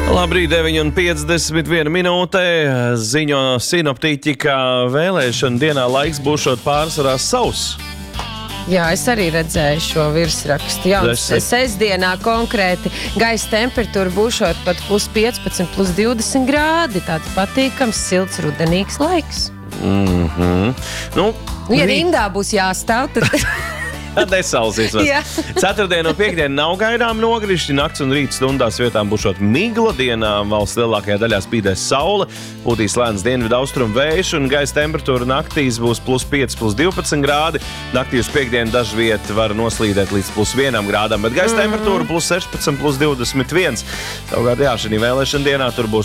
Labrīt, 9:51 minūte. Ziņo sinoptiķi, ka vēlēšana dienā laiks būšot pārsvarā sauss. Jā, es arī redzēju šo virsrakstu. Jā, sestdienā konkrēti gaisa temperatūra būšot pat +15, +20 grādi. Tāds patīkams, silts, rudenīgs laiks. Ja rindā būs jāstāv, tad... Tad nesalsīs. Ceturtdiena un piekdiena nav gaidām nogrišķi. Nakts un rīt stundās vietām būšot migla. Dienā valsts lielākajā daļā spīdēs saule. Pūtīs lēns dienvidu austrumu vējš un gaisa temperatūra naktīs būs +5, +12 grādi. Naktī uz piekdienu dažviet var noslīdēt līdz +1 grādam, bet gaisa temperatūra +16, +21. Savukārt, jā, šī vēlēšana dienā tur būs